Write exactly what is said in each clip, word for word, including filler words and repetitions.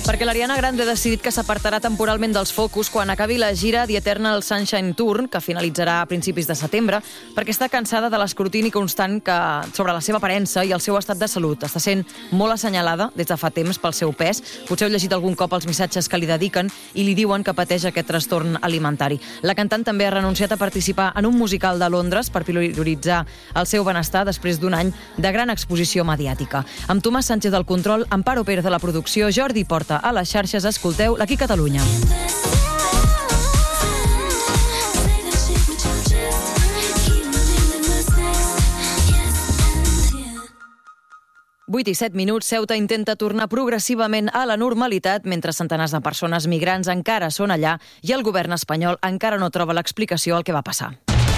Perquè l'Ariana Grande ha decidit que s'apartarà temporalment dels focus quan acabi la gira The Eternal Sunshine Tour, que finalitzarà a principis de setembre, perquè està cansada de l'escrutini constant que sobre la seva aparença i el seu estat de salut. Està sent molt assenyalada des de fa temps pel seu pes. Potser heu llegit algun cop els missatges que li dediquen i li diuen que pateix aquest trastorn alimentari. La cantant també ha renunciat a participar en un musical de Londres per prioritzar el seu benestar després d'un any de gran exposició mediàtica. Amb Tomàs Sánchez del control, Amparo Pérez de la producció, Jordi Porta a les xarxes, escolteu l'Aquí Catalunya. vuit i set minuts, Ceuta intenta tornar progressivament a la normalitat mentre centenars de persones migrants encara són allà i el govern espanyol encara no troba l'explicació al que va passar.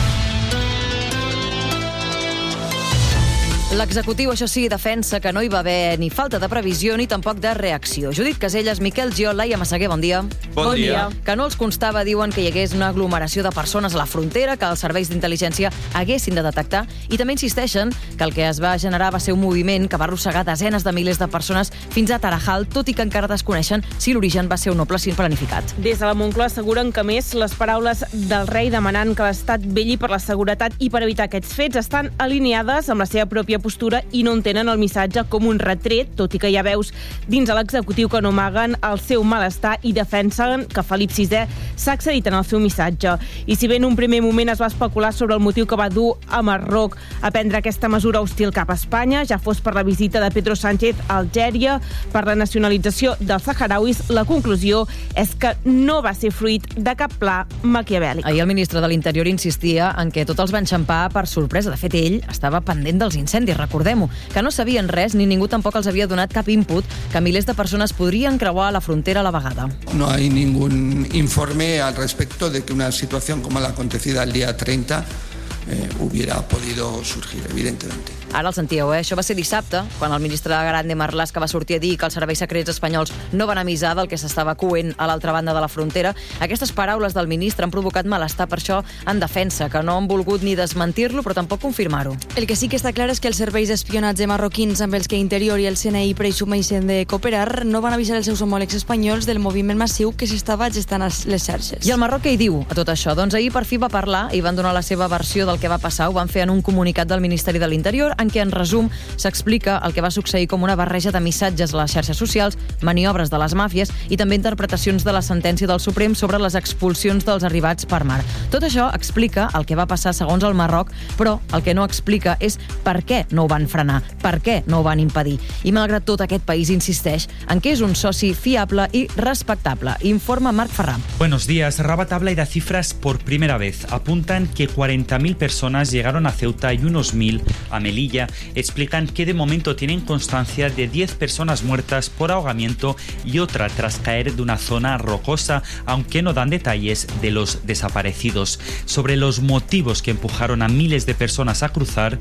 L'executiu, això sí, defensa que no hi va haver ni falta de previsió ni tampoc de reacció. Judit Caselles, Miquel Giol, Laia Massaguer, bon dia. Bon, bon dia. dia. Que no els constava, diuen, que hi hagués una aglomeració de persones a la frontera que els serveis d'intel·ligència haguessin de detectar, i també insisteixen que el que es va generar va ser un moviment que va arrossegar desenes de milers de persones fins a Tarajal, tot i que encara desconeixen si l'origen va ser un noble planificat. Des de la Moncloa asseguren que, més, les paraules del rei demanant que l'Estat vetlli per la seguretat i per evitar aquests fets estan alineades amb la seva pròpia postura i no entenen el missatge com un retret, tot i que hi ha veus dins de l'executiu que no amaguen el seu malestar i defensen que Felip sisè s'ha excedit en el seu missatge. I si bé en un primer moment es va especular sobre el motiu que va dur a Marroc a prendre aquesta mesura hostil cap a Espanya, ja fos per la visita de Pedro Sánchez a Algèria, per la nacionalització dels saharauis, la conclusió és que no va ser fruit de cap pla maquiavèlic. Ahir el ministre de l'Interior insistia en que tot els va enxampar per sorpresa. De fet, ell estava pendent dels incendis, recordem-ho, que no sabien res ni ningú tampoc els havia donat cap input que milers de persones podrien creuar la frontera a la vegada. No hay ningún informe al respecto de que una situación como la acontecida el día treinta eh, hubiera podido surgir, evidentemente. Ara el sentíeu, eh? Això va ser dissabte, quan el ministre Grande Marlaska va sortir a dir que els serveis secrets espanyols no van avisar del que s'estava coent a l'altra banda de la frontera. Aquestes paraules del ministre han provocat malestar, per això en defensa, que no han volgut ni desmentir-lo, però tampoc confirmar-ho. El que sí que està clar és que els serveis d'espionatge marroquins amb els que Interior i el C N I presumeixen de cooperar no van avisar els seus homòlegs espanyols del moviment massiu que s'estava gestant a les xarxes. I el Marroc què hi diu a tot això? Doncs ahir per fi va parlar i van donar la seva versió del que va passar. Ho van fer en un comunicat del Ministeri de l'Interior, en què, en resum, s'explica el que va succeir com una barreja de missatges a les xarxes socials, maniobres de les màfies i també interpretacions de la sentència del Suprem sobre les expulsions dels arribats per mar. Tot això explica el que va passar segons el Marroc, però el que no explica és per què no ho van frenar, per què no ho van impedir. I malgrat tot, aquest país insisteix en que és un soci fiable i respectable. Informa Marc Ferrà. Buenos días. Rabat habla y da cifras por primera vez. Apuntan que cuarenta mil personas llegaron a Ceuta y unos mil a Melilla. Explican que de momento tienen constancia de diez personas muertas por ahogamiento y otra tras caer de una zona rocosa, aunque no dan detalles de los desaparecidos. Sobre los motivos que empujaron a miles de personas a cruzar,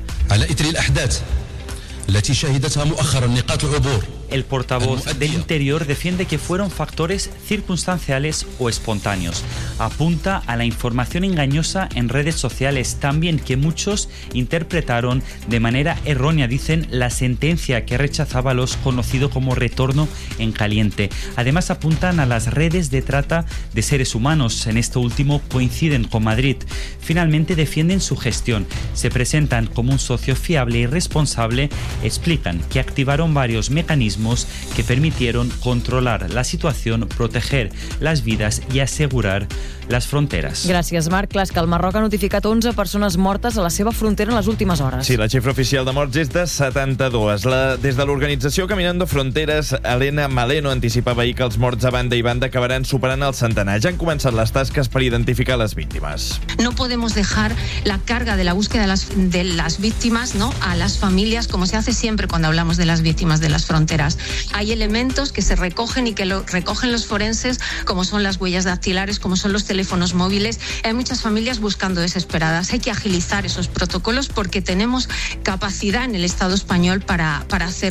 el portavoz del Interior defiende que fueron factores circunstanciales o espontáneos. Apunta a la información engañosa en redes sociales, también que muchos interpretaron de manera errónea, dicen, la sentencia que rechazaba los conocido como retorno en caliente. Además, apuntan a las redes de trata de seres humanos. En esto último coinciden con Madrid. Finalmente defienden su gestión. Se presentan como un socio fiable y responsable. Explican que activaron varios mecanismos que permitieron controlar la situación, proteger las vidas y asegurar les fronteres. Gràcies, Marc. Clar, que el Marroc ha notificat onze persones mortes a la seva frontera en les últimes hores. Sí, la xifra oficial de morts és de setanta-dos. La, des de l'organització Caminando Fronteres, Elena Maleno anticipava ahir que els morts a banda i banda acabaran superant el centenar. Ja han començat les tasques per identificar les víctimes. No podemos dejar la carga de la búsqueda de las, de las víctimas, ¿no?, a las familias, como se hace siempre cuando hablamos de las víctimas de las fronteras. Hay elementos que se recogen y que lo recogen los forenses, como son las huellas dactilares, como son los teléfonos teléfonos móviles. Hay muchas familias buscando desesperadas. Hay que agilizar esos protocolos porque tenemos capacidad en el Estado español para, para hacerlo.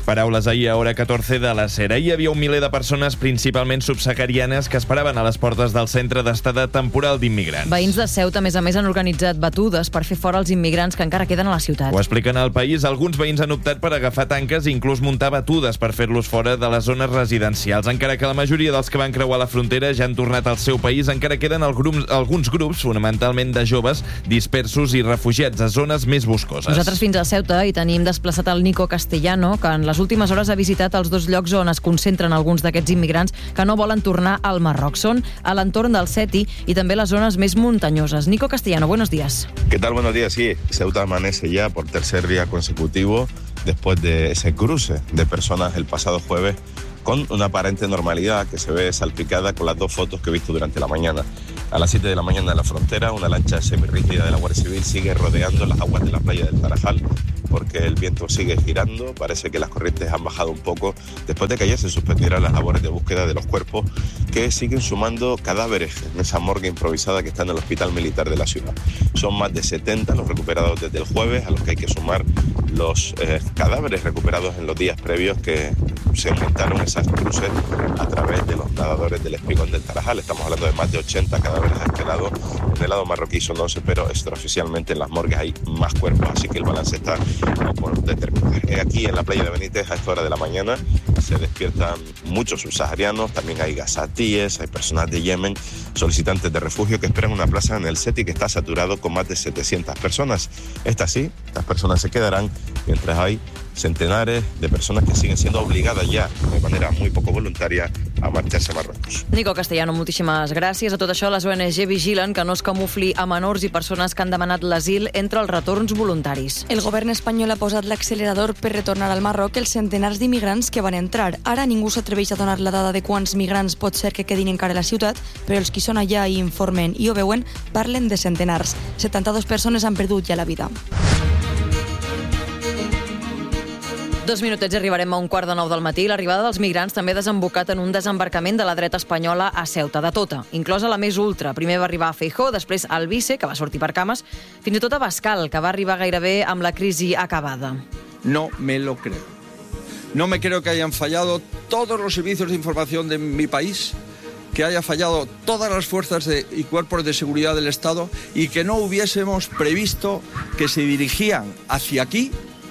Paraules ahir a Hora catorze de la SER. Hi havia un miler de persones, principalment subsaharianes, que esperaven a les portes del centre d'estada temporal d'immigrants. Veïns de Ceuta, a més a més, han organitzat batudes per fer fora els immigrants que encara queden a la ciutat. Ho expliquen al País. Alguns veïns han optat per agafar tanques i inclús muntar batudes per fer-los fora de les zones residencials. Encara que la majoria dels que van creuar la frontera ja han tornat al seu país, encara queden grups, alguns grups, fonamentalment de joves, dispersos i refugiats a zones més boscoses. Nosaltres fins a Ceuta hi tenim desplaçat el Nico Castellano, que en les últimes hores ha visitat els dos llocs on es concentren alguns d'aquests immigrants que no volen tornar al Marroc. Són a l'entorn del Seti i també les zones més muntanyoses. Nico Castellano, buenos días. ¿Qué tal? Buenos días. Sí, Ceuta amanece ya por tercer día consecutivo después de ese cruce de personas el pasado jueves con una aparente normalidad que se ve salpicada con las dos fotos que he visto durante la mañana. A las siete de la mañana en la frontera, una lancha semirrígida de la Guardia Civil sigue rodeando las aguas de la playa del Tarajal porque el viento sigue girando. Parece que las corrientes han bajado un poco después de que ayer se suspendieran las labores de búsqueda de los cuerpos que siguen sumando cadáveres en esa morgue improvisada que está en el hospital militar de la ciudad. Son más de setenta los recuperados desde el jueves, a los que hay que sumar los eh, cadáveres recuperados en los días previos que se aumentaron esas cruces a través de los nadadores del Espigón del Tarajal. Estamos hablando de más de ochenta cadáveres esquelados. En el lado marroquí son once, pero extraoficialmente en las morgues hay más cuerpos, así que el balance está no por determinar. Aquí en la playa de Benítez, a esta hora de la mañana, se despiertan muchos subsaharianos, también hay gazatíes, hay personas de Yemen, solicitantes de refugio que esperan una plaza en el Seti que está saturado con más de setecientas personas. Estas sí, estas personas se quedarán, mientras hay centenares de personas que siguen siendo obligadas ya, de manera muy poco voluntaria, a marcharse a Marruecos. Nico Castellano, moltíssimes gràcies. A tot això, les O N G vigilen que no es camufli a menors i persones que han demanat l'asil entre els retorns voluntaris. El govern espanyol ha posat l'accelerador per retornar al Marroc els centenars d'immigrants que van entrar. Ara ningú s'atreveix a donar la dada de quants migrants pot ser que quedin encara a la ciutat, però els qui són allà i informen i ho veuen parlen de centenars. setanta-dues persones han perdut ja la vida. Dos minutets i arribarem a un quart de nou del matí. L'arribada dels migrants també ha desembocat en un desembarcament de la dreta espanyola a Ceuta, de tota, inclosa la més ultra. Primer va arribar a Feijóo, després al Vice, que va sortir per cames, fins i tot a Bascal, que va arribar gairebé amb la crisi acabada. No me lo creo. No me creo que hayan fallado todos los servicios de información de mi país, que haya fallado todas las fuerzas de, y cuerpos de seguridad del Estado y que no hubiésemos previsto que se dirigían hacia aquí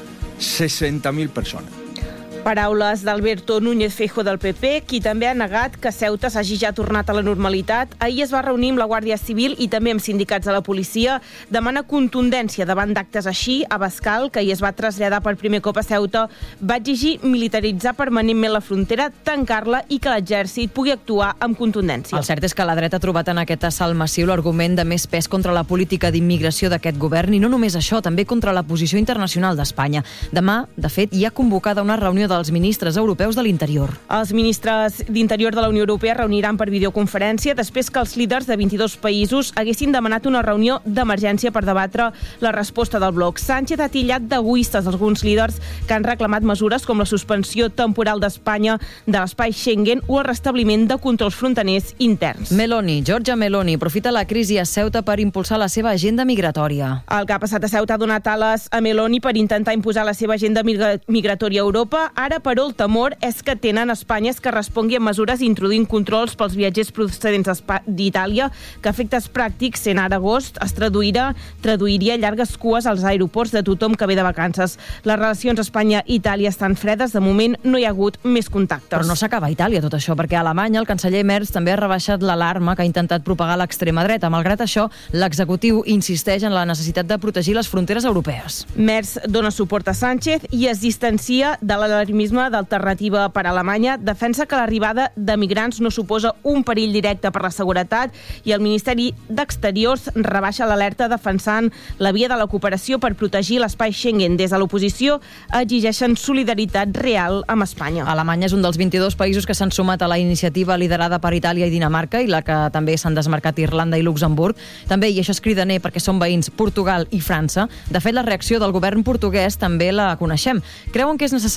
sesenta mil persones. Paraules d'Alberto Núñez Feijóo del P P, qui també ha negat que Ceuta s'hagi ja tornat a la normalitat. Ahir es va reunir amb la Guàrdia Civil i també amb sindicats de la policia. Demana contundència davant d'actes així. A Bascal, que ahir es va traslladar per primer cop a Ceuta, va exigir militaritzar permanentment la frontera, tancar-la i que l'exèrcit pugui actuar amb contundència. El cert és que la dreta ha trobat en aquest assalt massiu l'argument de més pes contra la política d'immigració d'aquest govern i no només això, també contra la posició internacional d'Espanya. Demà, de fet, hi ha convocada una reunió dels ministres europeus de l'Interior. Els ministres d'Interior de la Unió Europea reuniran per videoconferència després que els líders de vint-i-dos països haguessin demanat una reunió d'emergència per debatre la resposta del bloc. Sánchez ha tillat d'egoistes alguns líders que han reclamat mesures com la suspensió temporal d'Espanya de l'espai Schengen o el restabliment de controls fronterers interns. Meloni, Giorgia Meloni, aprofita la crisi a Ceuta per impulsar la seva agenda migratòria. El que ha passat a Ceuta ha donat ales a Meloni per intentar imposar la seva agenda migratòria a Europa. Ara, però, el temor és que tenen a Espanya és que respongui amb mesures introduint controls pels viatgers procedents d'Itàlia, que a efectes pràctics, sent ara agost, es traduirà, traduiria llargues cues als aeroports de tothom que ve de vacances. Les relacions Espanya-Itàlia estan fredes, de moment no hi ha hagut més contactes. Però no s'acaba a Itàlia tot això, perquè a Alemanya el canceller Merz també ha rebaixat l'alarma que ha intentat propagar l'extrema dreta. Malgrat això, l'executiu insisteix en la necessitat de protegir les fronteres europees. Merz dona suport a Sánchez i es distancia de l'alarmisme d'Alternativa per Alemanya, defensa que l'arribada de migrants no suposa un perill directe per la seguretat i el Ministeri d'Exteriors rebaixa l'alerta defensant la via de la cooperació per protegir l'espai Schengen. Des de l'oposició exigeixen solidaritat real amb Espanya. Alemanya és un dels vint-i-dos països que s'han sumat a la iniciativa liderada per Itàlia i Dinamarca i la que també s'han desmarcat Irlanda i Luxemburg. També, i això és cridaner perquè són veïns, Portugal i França. De fet, la reacció del govern portuguès també la coneixem. Creuen que és necessari abolir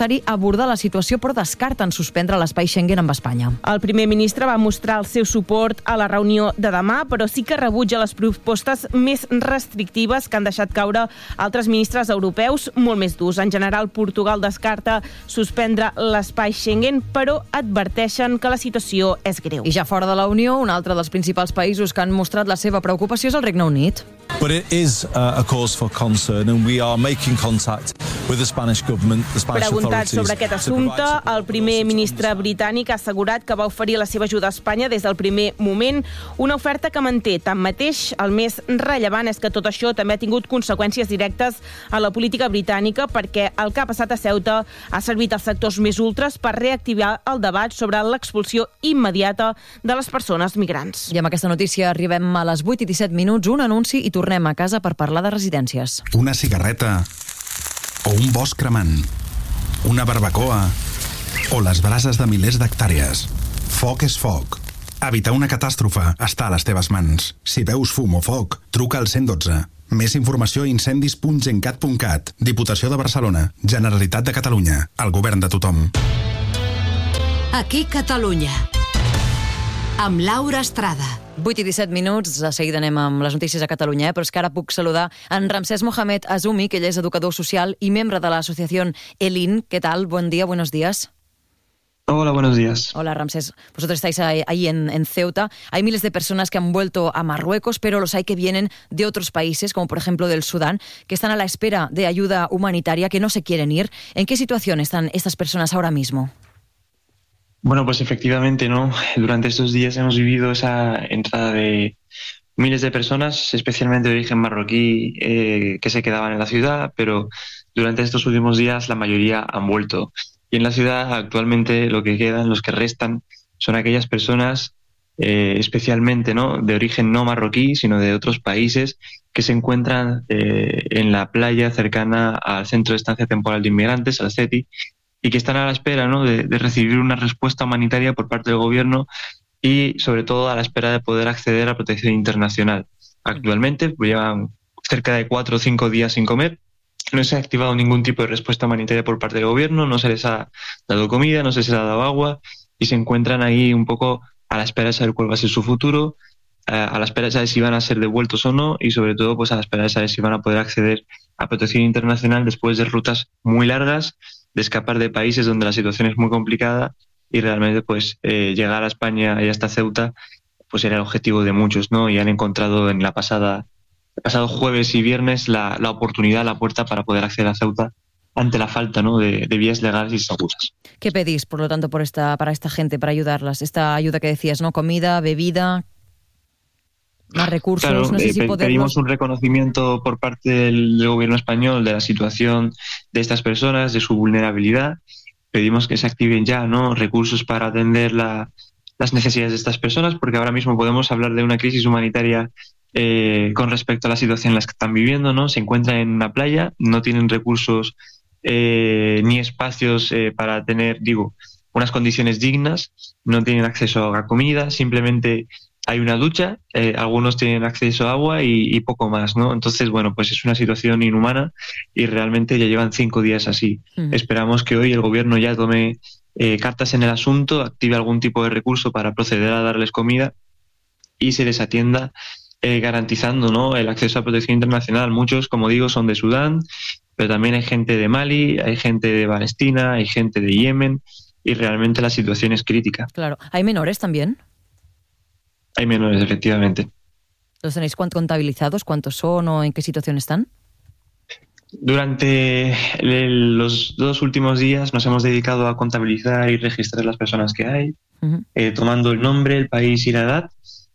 abordar la situació però descarten suspendre l'espai Schengen amb Espanya. El primer ministre va mostrar el seu suport a la reunió de demà, però sí que rebutja les propostes més restrictives que han deixat caure altres ministres europeus molt més durs. En general, Portugal descarta suspendre l'espai Schengen, però adverteixen que la situació és greu. I ja fora de la Unió, un altre dels principals països que han mostrat la seva preocupació és el Regne Unit. But it is uh, a cause for concern and we are making contact with the Spanish government, the Spanish Preguntat authorities. sobre aquest assumpte, el primer ministre britànic ha assegurat que va oferir la seva ajuda a Espanya des del primer moment, una oferta que manté. Tanmateix, el més rellevant és que tot això també ha tingut conseqüències directes a la política britànica, perquè el que ha passat a Ceuta ha servit als sectors més ultres per reactivar el debat sobre l'expulsió immediata de les persones migrants. I amb aquesta notícia arribem a les vuit i disset minuts, un anunci i tornem a casa per parlar de residències. Una cigarreta o un bosc cremant, una barbacoa o les brases de milers d'hectàrees. Foc és foc. Evitar una catàstrofe està a les teves mans. Si veus fum o foc, truca al cent dotze. Més informació a incendis punt gencat punt cat. Diputació de Barcelona. Generalitat de Catalunya. El govern de tothom. Aquí Catalunya. Amb Laura Estrada. vuit i disset minuts, de seguida anem amb les notícies a Catalunya, eh? Però és que ara puc saludar en Ramsés Mohamed Azumi, que ell és educador social y miembro de la asociación ELIN. ¿Qué tal? Buen día, buenos días. Hola, buenos días. Hola, Ramsés. Vosotros estáis ahí en, en Ceuta. Hay miles de personas que han vuelto a Marruecos, pero los hay que vienen de otros países, como por ejemplo del Sudán, que están a la espera de ayuda humanitaria, que no se quieren ir. ¿En qué situación están estas personas ahora mismo? Bueno, pues efectivamente, ¿no? Durante estos días hemos vivido esa entrada de miles de personas, especialmente de origen marroquí, eh, que se quedaban en la ciudad, pero durante estos últimos días la mayoría han vuelto. Y en la ciudad actualmente lo que quedan, los que restan, son aquellas personas, eh, especialmente, ¿no?, de origen no marroquí, sino de otros países, que se encuentran eh, en la playa cercana al Centro de Estancia Temporal de Inmigrantes, al CETI, y que están a la espera, ¿no?, de, de recibir una respuesta humanitaria por parte del gobierno y, sobre todo, a la espera de poder acceder a protección internacional. Actualmente llevan cerca de cuatro o cinco días sin comer, no se ha activado ningún tipo de respuesta humanitaria por parte del gobierno, no se les ha dado comida, no se les ha dado agua y se encuentran ahí un poco a la espera de saber cuál va a ser su futuro, a la espera de saber si van a ser devueltos o no y, sobre todo, pues a la espera de saber si van a poder acceder a protección internacional después de rutas muy largas, de escapar de países donde la situación es muy complicada y realmente pues eh, llegar a España y hasta Ceuta pues era el objetivo de muchos, ¿no? Y han encontrado en la pasada el pasado jueves y viernes la, la oportunidad, la puerta para poder acceder a Ceuta ante la falta, ¿no?, de, de vías legales y seguras. ¿Qué pedís, por lo tanto, por esta para esta gente, para ayudarlas? Esta ayuda que decías, ¿no? Comida, bebida, más recursos. Claro, no sé eh, si poderlos... pedimos un reconocimiento por parte del, del gobierno español de la situación de estas personas, de su vulnerabilidad. Pedimos que se activen ya, ¿no?, recursos para atender la, las necesidades de estas personas, porque ahora mismo podemos hablar de una crisis humanitaria eh, con respecto a la situación en la que están viviendo, ¿no? Se encuentran en una playa, no tienen recursos eh, ni espacios eh, para tener, digo, unas condiciones dignas, no tienen acceso a comida, simplemente hay una ducha, eh, algunos tienen acceso a agua y, y poco más, ¿no? Entonces, bueno, pues es una situación inhumana y realmente ya llevan cinco días así. Uh-huh. Esperamos que hoy el gobierno ya tome eh, cartas en el asunto, active algún tipo de recurso para proceder a darles comida y se les atienda eh, garantizando, ¿no?, el acceso a protección internacional. Muchos, como digo, son de Sudán, pero también hay gente de Mali, hay gente de Palestina, hay gente de Yemen y realmente la situación es crítica. Claro. ¿Hay menores también? Hay menores, efectivamente. ¿Los tenéis contabilizados? ¿Cuántos son o en qué situación están? Durante el, los dos últimos días nos hemos dedicado a contabilizar y registrar las personas que hay, uh-huh. eh, tomando el nombre, el país y la edad.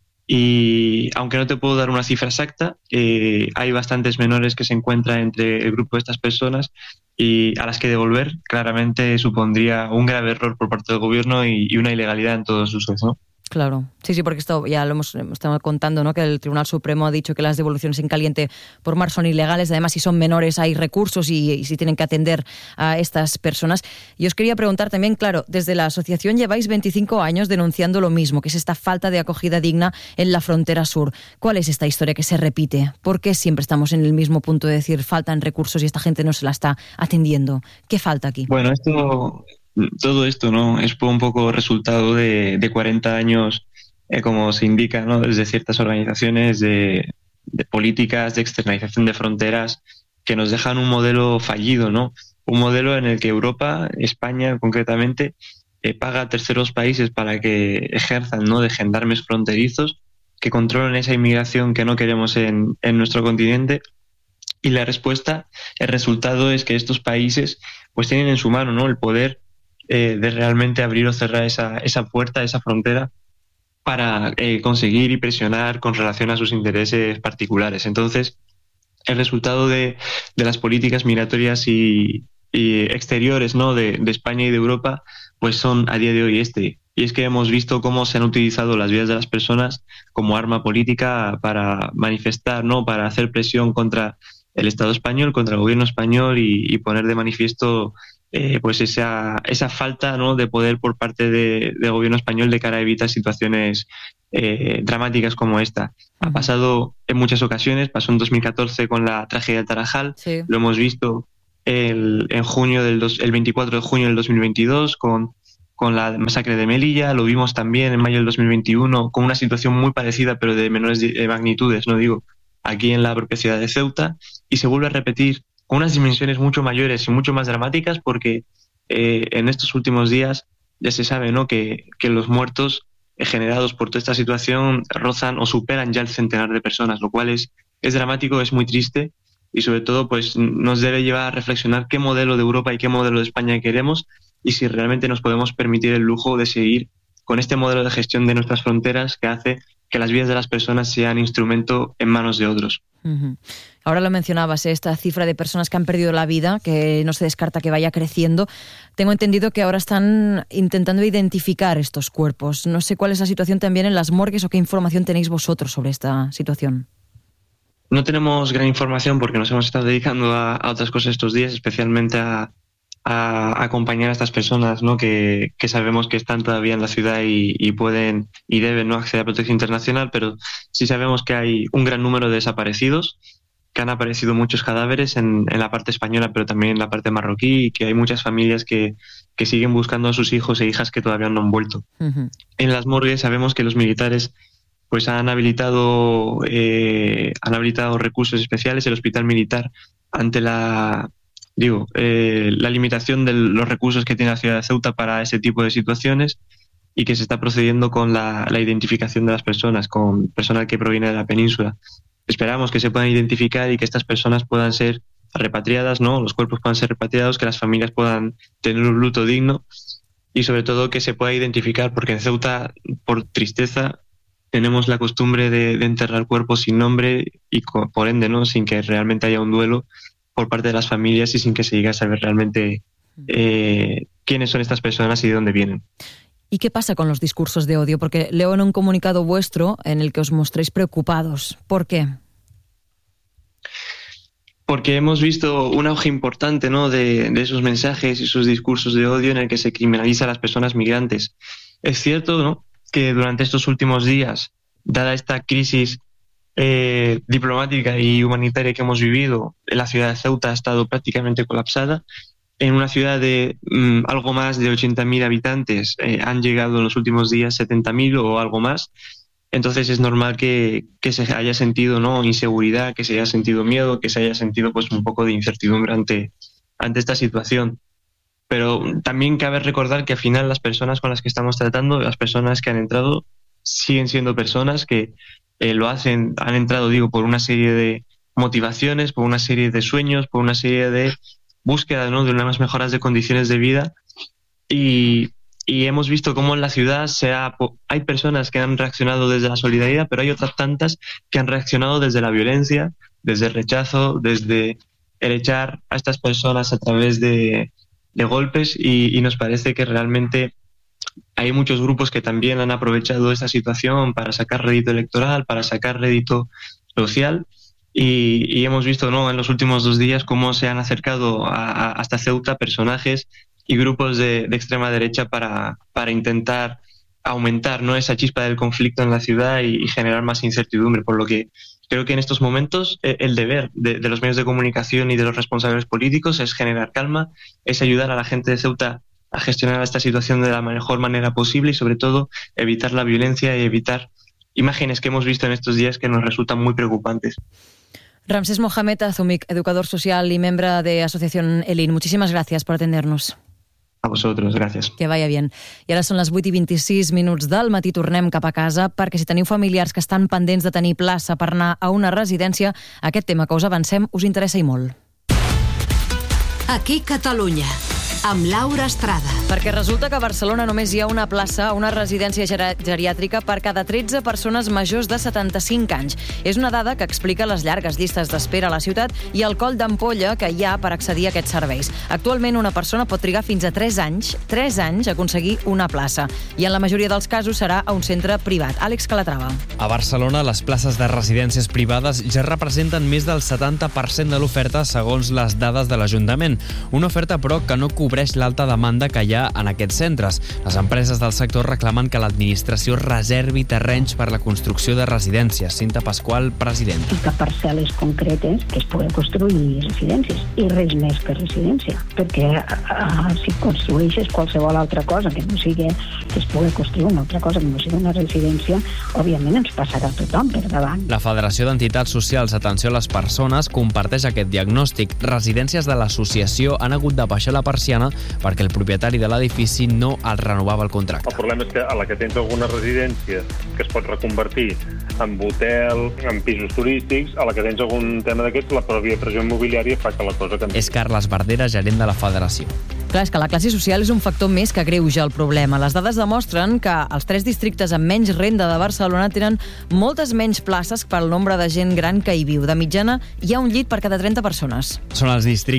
Y aunque no te puedo dar una cifra exacta, eh, hay bastantes menores que se encuentran entre el grupo de estas personas y a las que devolver claramente supondría un grave error por parte del gobierno y, y una ilegalidad en todos sus usos, ¿no? Claro, sí, sí, porque esto ya lo hemos estado contando, ¿no? Que el Tribunal Supremo ha dicho que las devoluciones en caliente por mar son ilegales. Además, si son menores hay recursos y, y si tienen que atender a estas personas. Y os quería preguntar también, claro, desde la asociación lleváis veinticinco años denunciando lo mismo, que es esta falta de acogida digna en la frontera sur. ¿Cuál es esta historia que se repite? ¿Por qué siempre estamos en el mismo punto de decir faltan recursos y esta gente no se la está atendiendo? ¿Qué falta aquí? Bueno, esto... Todo esto, ¿no?, es un poco resultado de, de cuarenta años, eh, como se indica, ¿no?, desde ciertas organizaciones de, de políticas de externalización de fronteras que nos dejan un modelo fallido, ¿no? Un modelo en el que Europa, España concretamente, eh, paga a terceros países para que ejerzan, ¿no?, de gendarmes fronterizos que controlen esa inmigración que no queremos en, en nuestro continente. Y la respuesta, el resultado es que estos países pues tienen en su mano, ¿no?, el poder Eh, de realmente abrir o cerrar esa, esa puerta, esa frontera para eh, conseguir y presionar con relación a sus intereses particulares. Entonces, el resultado de, de las políticas migratorias y, y exteriores, ¿no?, de, de España y de Europa, pues son a día de hoy este. Y es que hemos visto cómo se han utilizado las vidas de las personas como arma política para manifestar, ¿no?, para hacer presión contra el Estado español, contra el gobierno español y, y poner de manifiesto Eh, pues esa, esa falta, ¿no?, de poder por parte de, del gobierno español de cara a evitar situaciones eh, dramáticas como esta. Ha pasado en muchas ocasiones, pasó en dos mil catorce con la tragedia del Tarajal, sí. Lo hemos visto el, en junio del dos, el veinticuatro de junio del dos mil veintidós con, con la masacre de Melilla, lo vimos también en mayo del dos mil veintiuno con una situación muy parecida pero de menores de magnitudes, no digo, aquí en la propia ciudad de Ceuta, y se vuelve a repetir con unas dimensiones mucho mayores y mucho más dramáticas porque eh, en estos últimos días ya se sabe, ¿no?, que, que los muertos eh, generados por toda esta situación rozan o superan ya el centenar de personas, lo cual es, es dramático, es muy triste y sobre todo pues nos debe llevar a reflexionar qué modelo de Europa y qué modelo de España queremos y si realmente nos podemos permitir el lujo de seguir con este modelo de gestión de nuestras fronteras que hace que las vidas de las personas sean instrumento en manos de otros. Uh-huh. Ahora lo mencionabas, ¿eh? Esta cifra de personas que han perdido la vida, que no se descarta que vaya creciendo. Tengo entendido que ahora están intentando identificar estos cuerpos. No sé cuál es la situación también en las morgues o qué información tenéis vosotros sobre esta situación. No tenemos gran información porque nos hemos estado dedicando a, a otras cosas estos días, especialmente a, a acompañar a estas personas, ¿no?, que, que sabemos que están todavía en la ciudad y, y pueden y deben, ¿no?, acceder a protección internacional, pero sí sabemos que hay un gran número de desaparecidos, que han aparecido muchos cadáveres en, en la parte española, pero también en la parte marroquí, y que hay muchas familias que, que siguen buscando a sus hijos e hijas que todavía no han vuelto. Uh-huh. En las morgues sabemos que los militares pues han habilitado eh, han habilitado recursos especiales, el hospital militar, ante la digo eh, la limitación de los recursos que tiene la ciudad de Ceuta para ese tipo de situaciones, y que se está procediendo con la, la identificación de las personas, con personal que proviene de la península. Esperamos que se puedan identificar y que estas personas puedan ser repatriadas, ¿no?, los cuerpos puedan ser repatriados, que las familias puedan tener un luto digno y sobre todo que se pueda identificar, porque en Ceuta, por tristeza, tenemos la costumbre de, de enterrar cuerpos sin nombre y por ende, ¿no?, sin que realmente haya un duelo por parte de las familias y sin que se llegue a saber realmente eh, quiénes son estas personas y de dónde vienen. ¿Y qué pasa con los discursos de odio? Porque leo en un comunicado vuestro en el que os mostréis preocupados. ¿Por qué? Porque hemos visto un auge importante, ¿no?, de, de esos mensajes y esos discursos de odio en el que se criminaliza a las personas migrantes. Es cierto, ¿no?, que durante estos últimos días, dada esta crisis eh, diplomática y humanitaria que hemos vivido, la ciudad de Ceuta ha estado prácticamente colapsada. En una ciudad de mmm, algo más de ochenta mil habitantes eh, han llegado en los últimos días setenta mil o algo más. Entonces es normal que, que se haya sentido, ¿no?, inseguridad, que se haya sentido miedo, que se haya sentido pues un poco de incertidumbre ante, ante esta situación. Pero también cabe recordar que al final las personas con las que estamos tratando, las personas que han entrado, siguen siendo personas que eh, lo hacen, han entrado, digo, por una serie de motivaciones, por una serie de sueños, por una serie de búsqueda, ¿no?, de unas mejoras de condiciones de vida, y, y hemos visto cómo en la ciudad se ha, hay personas que han reaccionado desde la solidaridad, pero hay otras tantas que han reaccionado desde la violencia, desde el rechazo, desde el echar a estas personas a través de, de golpes, y, y nos parece que realmente hay muchos grupos que también han aprovechado esta situación para sacar rédito electoral, para sacar rédito social. Y, y hemos visto, ¿no?, en los últimos dos días cómo se han acercado a, a, hasta Ceuta personajes y grupos de, de extrema derecha para, para intentar aumentar, ¿no?, esa chispa del conflicto en la ciudad y, y generar más incertidumbre. Por lo que creo que en estos momentos eh, el deber de, de los medios de comunicación y de los responsables políticos es generar calma, es ayudar a la gente de Ceuta a gestionar esta situación de la mejor manera posible y, sobre todo, evitar la violencia y evitar imágenes que hemos visto en estos días que nos resultan muy preocupantes. Ramsés Mohamed Azumik, educador social y miembro de Asociación Elin, muchísimas gracias por atendernos. A vosotros, gràcies. Que vaya bien. I ara són les vuit i vint-i-sis minuts del matí, tornem cap a casa, perquè si teniu familiars que estan pendents de tenir plaça per anar a una residència, aquest tema que us avancem us interessa i molt. Aquí Catalunya, amb Laura Estrada. Perquè resulta que a Barcelona només hi ha una plaça a una residència geriàtrica per cada tretze persones majors de setanta-cinc anys. És una dada que explica les llargues llistes d'espera a la ciutat i el coll d'ampolla que hi ha per accedir a aquests serveis. Actualment una persona pot trigar fins a tres anys, tres anys a aconseguir una plaça. I en la majoria dels casos serà a un centre privat. Àlex Calatrava. A Barcelona, les places de residències privades ja representen més del setanta per cent de l'oferta segons les dades de l'Ajuntament. Una oferta, però, que no cobreix l'alta demanda que hi ha en aquests centres. Les empreses del sector reclamen que l'administració reservi terrenys per la construcció de residències. Cinta Pasqual, presidenta. I que parcel·les concretes que es pugui construir residències i res més que residència, perquè uh, si construeixes qualsevol altra cosa que no sigui que es pugui construir una altra cosa que no sigui una residència, òbviament ens passarà a tothom per davant. La Federació d'Entitats Socials Atenció a les Persones comparteix aquest diagnòstic. Residències de l'associació han hagut de baixar la persiana perquè el propietari de l'edifici no el renovava el contracte. El problema és que a la que tens alguna residència que es pot reconvertir en hotel, en pisos turístics, a la que tens algun tema d'aquests, la pròpia pressió immobiliària fa que la cosa canvi. És Carles Verdera, gerent de la Federació. Clar, és que la classe social és un factor més que agreuja el problema. Les dades demostren que els tres districtes amb menys renda de Barcelona tenen moltes menys places pel nombre de gent gran que hi viu. De mitjana, hi ha un llit per cada trenta persones. Són els districtes